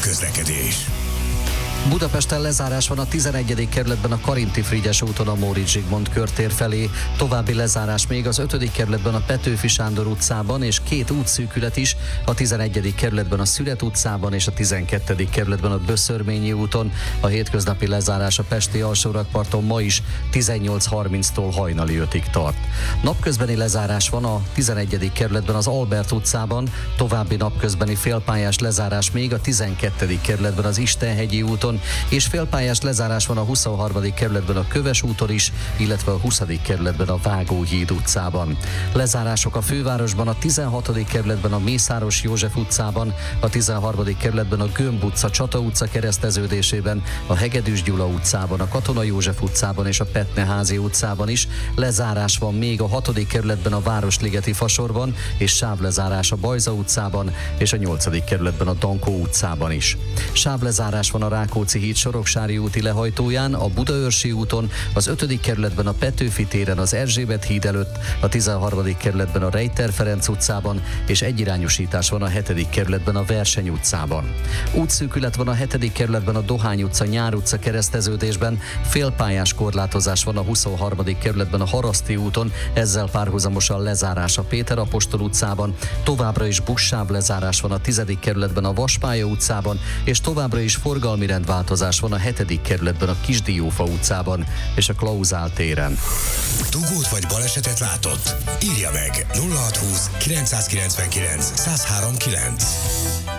közlekedés. Budapesten lezárás van a 11. kerületben a Karinti-Frigyes úton a Móricz Zsigmond körtér felé, további lezárás még az 5. kerületben a Petőfi Sándor utcában, és 2 útszűkület is a 11. kerületben a Szüret utcában és a 12. kerületben a Böszörményi úton. A hétköznapi lezárás a pesti alsórakparton ma is 18:30-tól hajnali 5-ig tart. Napközbeni lezárás van a 11. kerületben az Albert utcában, további napközbeni félpályás lezárás még a 12. kerületben az Istenhegyi úton, és félpályás lezárás van a 23. kerületben a Köves úton is, illetve a 20. kerületben a Vágóhíd utcában. Lezárások a fővárosban a 16. kerületben a Mészáros József utcában, a 13. kerületben a Gömb utca, Csata utca kereszteződésében, a Hegedűs Gyula utcában, a Katona József utcában és a Petneházi utcában is. Lezárás van még a 6. kerületben a Városligeti Fasorban, és sávlezárás a Bajza utcában és a 8. kerületben a Dankó utcában is. Sávlezárás van a Rákóczi híd Soroksári úti lehajtóján, a Budaörsi úton, az 5. kerületben a Petőfi téren az Erzsébet híd előtt, a 13. kerületben a Rejter Ferenc utcában, és egyirányosítás van a 7. kerületben a Verseny utcában. Útszűkület van a 7. kerületben a Dohány utca, Nyár utca kereszteződésben, félpályás korlátozás van a 23. kerületben a Haraszti úton, ezzel párhuzamosan lezárás a Péter Apostol utcában, továbbra is buszsáv lezárás van a 10. kerületben a Vaspálya utcában, és továbbra is forgalmi rendváltozás van a 7. kerületben a Kisdiófa utcában és a Klauzál téren. Dugót vagy balesetet látott? Írja meg 0620 999 1039.